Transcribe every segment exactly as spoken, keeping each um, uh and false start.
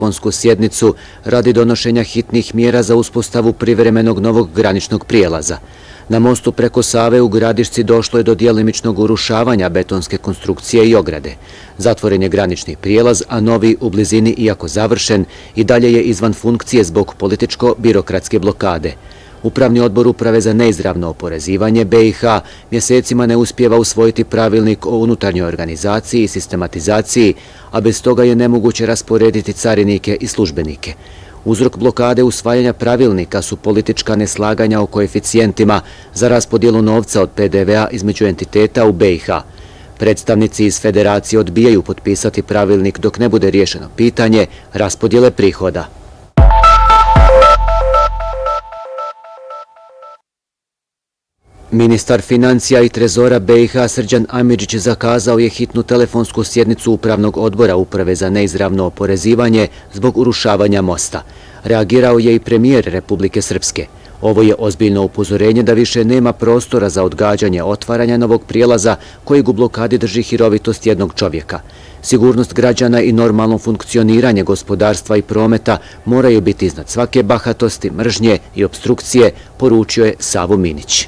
telefonsku sjednicu radi donošenja hitnih mjera za uspostavu privremenog novog graničnog prijelaza. Na mostu preko Save u Gradišci došlo je do djelimičnog urušavanja betonske konstrukcije i ograde. Zatvoren je granični prijelaz, a novi u blizini, iako završen, i dalje je izvan funkcije zbog političko-birokratske blokade. Upravni odbor Uprave za neizravno oporezivanje B i H mjesecima ne uspijeva usvojiti pravilnik o unutarnjoj organizaciji i sistematizaciji, a bez toga je nemoguće rasporediti carinike i službenike. Uzrok blokade usvajanja pravilnika su politička neslaganja o koeficijentima za raspodjelu novca od P D V a između entiteta u B i H. Predstavnici iz federacije odbijaju potpisati pravilnik dok ne bude riješeno pitanje raspodjele prihoda. Ministar financija i trezora B i H Srđan Amidžić zakazao je hitnu telefonsku sjednicu Upravnog odbora Uprave za neizravno oporezivanje zbog urušavanja mosta. Reagirao je i premijer Republike Srpske. Ovo je ozbiljno upozorenje da više nema prostora za odgađanje otvaranja novog prijelaza kojeg u blokadi drži hirovitost jednog čovjeka. Sigurnost građana i normalno funkcioniranje gospodarstva i prometa moraju biti iznad svake bahatosti, mržnje i obstrukcije, poručio je Savo Minić.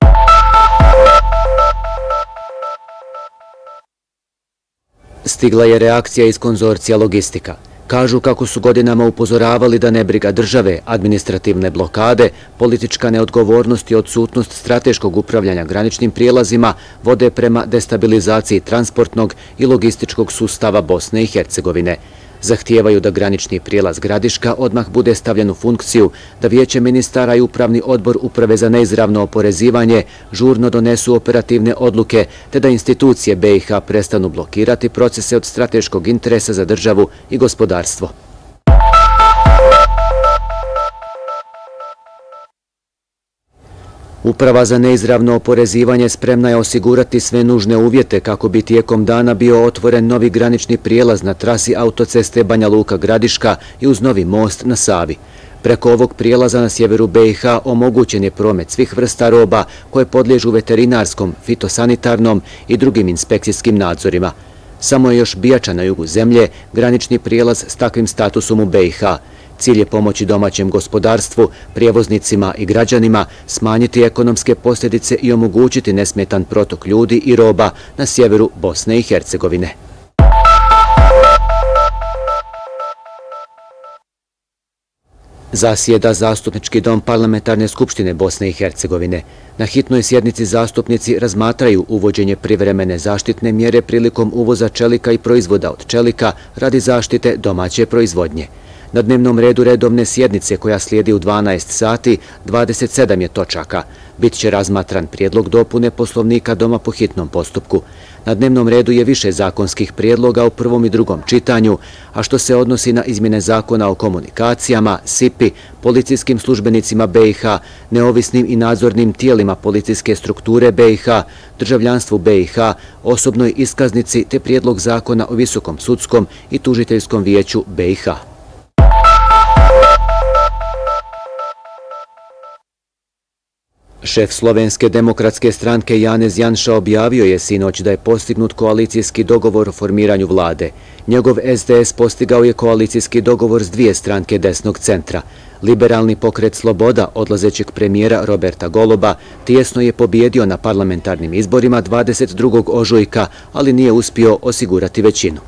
Stigla je reakcija iz konzorcija Logistika. Kažu kako su godinama upozoravali da nebriga države, administrativne blokade, politička neodgovornost i odsutnost strateškog upravljanja graničnim prijelazima vode prema destabilizaciji transportnog i logističkog sustava Bosne i Hercegovine. Zahtijevaju da granični prijelaz Gradiška odmah bude stavljen u funkciju, da Vijeće ministara i Upravni odbor Uprave za neizravno oporezivanje žurno donesu operativne odluke, te da institucije B i H prestanu blokirati procese od strateškog interesa za državu i gospodarstvo. Uprava za neizravno oporezivanje spremna je osigurati sve nužne uvjete kako bi tijekom dana bio otvoren novi granični prijelaz na trasi autoceste Banja Luka-Gradiška i uz novi most na Savi. Preko ovog prijelaza na sjeveru B i H omogućen je promet svih vrsta roba koje podliježu veterinarskom, fitosanitarnom i drugim inspekcijskim nadzorima. Samo je još Bijača na jugu zemlje granični prijelaz s takvim statusom u B i H. Cilj je pomoći domaćem gospodarstvu, prijevoznicima i građanima, smanjiti ekonomske posljedice i omogućiti nesmetan protok ljudi i roba na sjeveru Bosne i Hercegovine. Zasjeda Zastupnički dom Parlamentarne skupštine Bosne i Hercegovine. Na hitnoj sjednici zastupnici razmatraju uvođenje privremene zaštitne mjere prilikom uvoza čelika i proizvoda od čelika radi zaštite domaće proizvodnje. Na dnevnom redu redovne sjednice koja slijedi u dvanaest sati, dvadeset sedam je točaka. Bit će razmatran prijedlog dopune Poslovnika Doma po hitnom postupku. Na dnevnom redu je više zakonskih prijedloga u prvom i drugom čitanju, a što se odnosi na izmjene zakona o komunikacijama, S I P I, policijskim službenicima B i H, neovisnim i nadzornim tijelima policijske strukture B i H, državljanstvu B i H, osobnoj iskaznici te prijedlog zakona o Visokom sudskom i tužiteljskom vijeću B i H. Šef Slovenske demokratske stranke Janez Janša objavio je sinoć da je postignut koalicijski dogovor o formiranju vlade. Njegov S D S postigao je koalicijski dogovor s dvije stranke desnog centra. Liberalni pokret Sloboda odlazećeg premijera Roberta Goloba tijesno je pobjedio na parlamentarnim izborima dvadeset drugog ožujka, ali nije uspio osigurati većinu.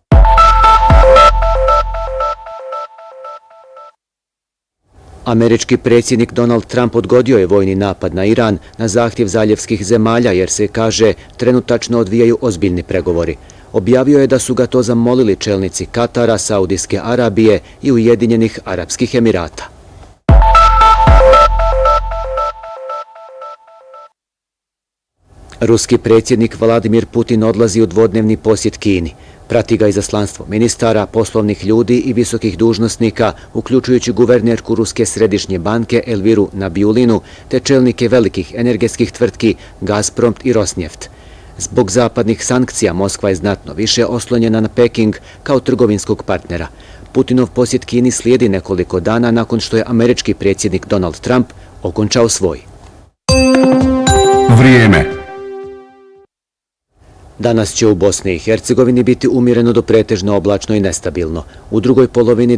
Američki predsjednik Donald Trump odgodio je vojni napad na Iran na zahtjev zaljevskih zemalja jer se, kaže, trenutačno odvijaju ozbiljni pregovori. Objavio je da su ga to zamolili čelnici Katara, Saudijske Arabije i Ujedinjenih Arapskih Emirata. Ruski predsjednik Vladimir Putin odlazi u dvodnevni posjet Kini. Prati ga izaslanstvo ministara, poslovnih ljudi i visokih dužnosnika, uključujući guvernerku Ruske središnje banke Elviru Nabiulinu, te čelnike velikih energetskih tvrtki Gazprom i Rosneft. Zbog zapadnih sankcija Moskva je znatno više oslonjena na Peking kao trgovinskog partnera. Putinov posjet Kini slijedi nekoliko dana nakon što je američki predsjednik Donald Trump okončao svoj. Vrijeme. Danas će u Bosni i Hercegovini biti umjereno do pretežno oblačno i nestabilno. U drugoj polovini